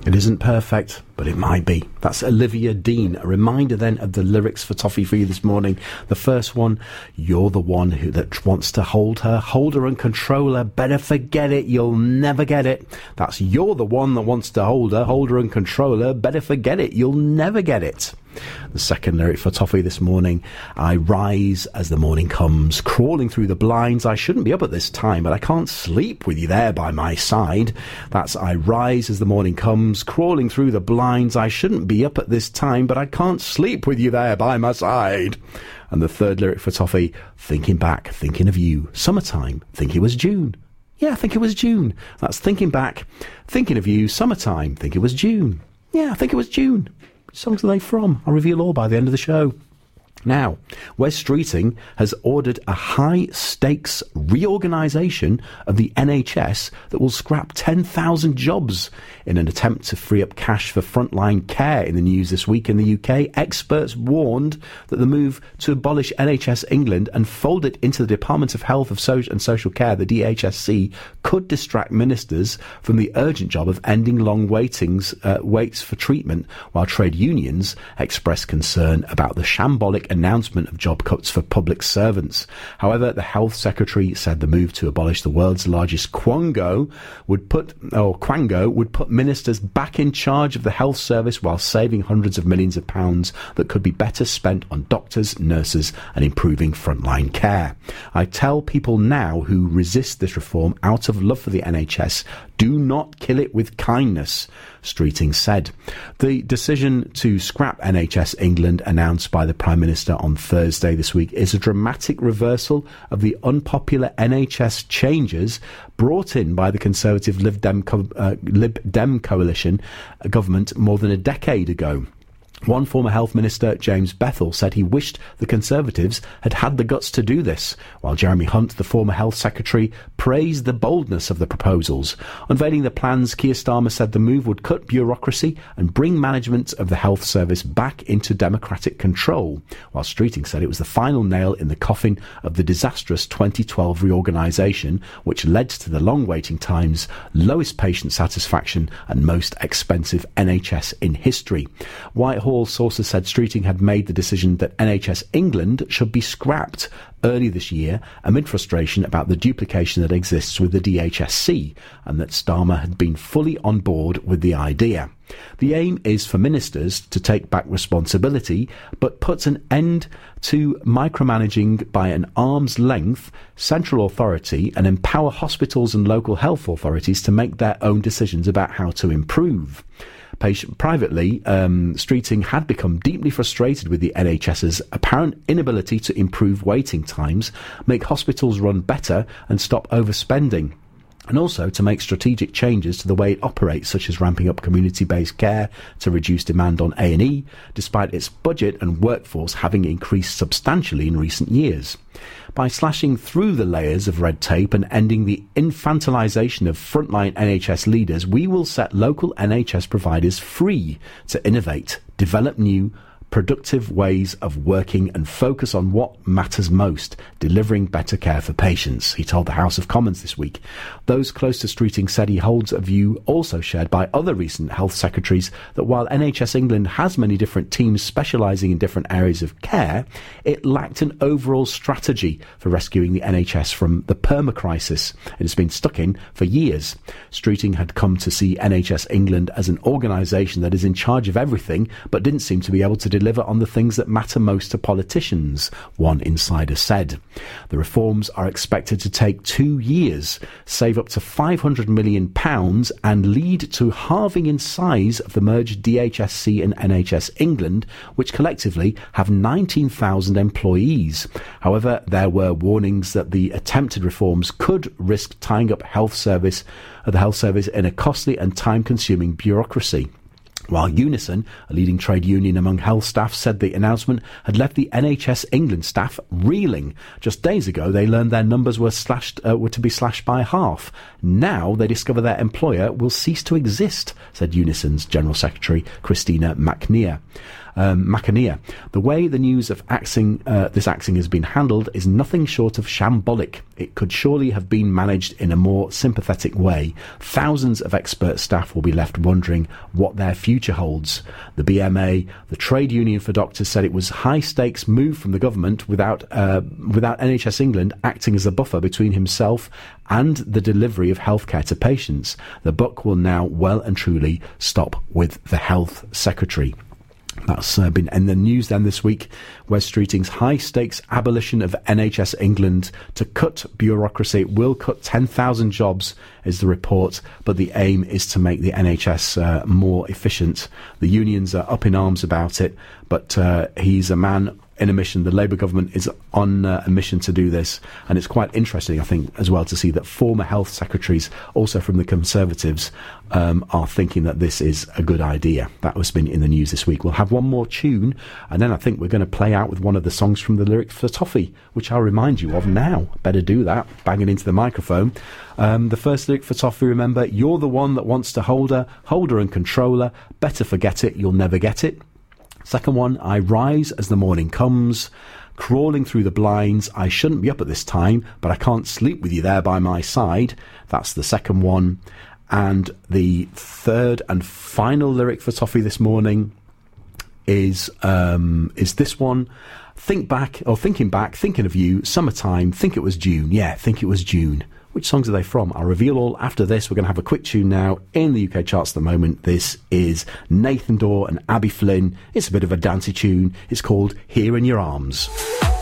It isn't perfect, but it might be. That's Olivia Dean. A reminder then of the lyrics for Toffee for you this morning. The first one, you're the one that wants to hold her and control her. Better forget it, you'll never get it. That's you're the one that wants to hold her and control her. Better forget it, you'll never get it. The second lyric for Toffee this morning, I rise as the morning comes, crawling through the blinds. I shouldn't be up at this time, but I can't sleep with you there by my side. That's I rise as the morning comes, crawling through the blinds. I shouldn't be up at this time, but I can't sleep with you there by my side. And the third lyric for Toffee, thinking back, thinking of you. Summertime, think it was June. Yeah, I think it was June. That's thinking back, thinking of you. Summertime, think it was June. Yeah, I think it was June. Which songs are they from? I'll reveal all by the end of the show. Now, Wes Streeting has ordered a high-stakes reorganisation of the NHS that will scrap 10,000 jobs in an attempt to free up cash for frontline care. In the news this week in the UK, experts warned that the move to abolish NHS England and fold it into the Department of Health and Social Care, the DHSC, could distract ministers from the urgent job of ending long waits for treatment, while trade unions express concern about the shambolic announcement of job cuts for public servants. However, the Health Secretary said the move to abolish the world's largest quango would put ministers back in charge of the health service while saving hundreds of millions of pounds that could be better spent on doctors, nurses and improving frontline care. I tell people now who resist this reform out of love for the NHS, do not kill it with kindness, Streeting said. The decision to scrap NHS England announced by the Prime Minister on Thursday this week is a dramatic reversal of the unpopular NHS changes brought in by the Conservative Lib Dem coalition government more than a decade ago. One former health minister, James Bethell, said he wished the Conservatives had had the guts to do this, while Jeremy Hunt, the former health secretary, praised the boldness of the proposals. Unveiling the plans, Keir Starmer said the move would cut bureaucracy and bring management of the health service back into democratic control, while Streeting said it was the final nail in the coffin of the disastrous 2012 reorganisation, which led to the long waiting times, lowest patient satisfaction and most expensive NHS in history. Whitehall sources said Streeting had made the decision that NHS England should be scrapped early this year amid frustration about the duplication that exists with the DHSC, and that Starmer had been fully on board with the idea. The aim is for ministers to take back responsibility, but puts an end to micromanaging by an arm's length central authority and empower hospitals and local health authorities to make their own decisions about how to improve. Privately, Streeting had become deeply frustrated with the NHS's apparent inability to improve waiting times, make hospitals run better and stop overspending, and also to make strategic changes to the way it operates, such as ramping up community-based care to reduce demand on A&E, despite its budget and workforce having increased substantially in recent years. By slashing through the layers of red tape and ending the infantilisation of frontline NHS leaders, we will set local NHS providers free to innovate, develop new, productive ways of working and focus on what matters most, delivering better care for patients, he told the House of Commons this week. Those close to Streeting said he holds a view also shared by other recent health secretaries that while NHS England has many different teams specialising in different areas of care, it lacked an overall strategy for rescuing the NHS from the perma-crisis it has been stuck in for years. Streeting had come to see NHS England as an organisation that is in charge of everything but didn't seem to be able to deliver on the things that matter most to politicians, one insider said. The reforms are expected to take 2 years, save up to £500 million and lead to halving in size of the merged DHSC and NHS England, which collectively have 19,000 employees. However, there were warnings that the attempted reforms could risk tying up the health service in a costly and time-consuming bureaucracy. While Unison, a leading trade union among health staff, said the announcement had left the NHS England staff reeling. Just days ago, they learned their numbers were to be slashed by half. Now they discover their employer will cease to exist, said Unison's General Secretary Christina McNear. McAnear. The way the news of this axing has been handled is nothing short of shambolic. It could surely have been managed in a more sympathetic way. Thousands of expert staff will be left wondering what their future holds. The BMA, the trade union for doctors, said it was high-stakes move from the government without NHS England acting as a buffer between himself and the delivery of healthcare to patients. The buck will now well and truly stop with the Health Secretary. That's been in the news then this week. Wes Streeting's high-stakes abolition of NHS England to cut bureaucracy. It will cut 10,000 jobs, is the report, but the aim is to make the NHS more efficient. The unions are up in arms about it, but he's a man in a mission. The Labour government is on a mission to do this, and it's quite interesting, I think, as well, to see that former health secretaries, also from the Conservatives, are thinking that this is a good idea. That has been in the news this week. We'll have one more tune, and then I think we're going to play out with one of the songs from the Lyrics for Toffee, which I'll remind you of now. Better do that, banging into the microphone. The first lyric for Toffee, remember, you're the one that wants to hold her and control her. Better forget it, you'll never get it. Second one, I rise as the morning comes, crawling through the blinds. I shouldn't be up at this time, but I can't sleep with you there by my side. That's the second one. And the third and final lyric for Toffee this morning is this one. Thinking back, thinking of you, summertime, think it was June. Yeah, think it was June. Which songs are they from? I'll reveal all after this. We're going to have a quick tune now in the UK charts at the moment. This is Nathan Dawe and Abby Flynn. It's a bit of a dancey tune. It's called Here in Your Arms.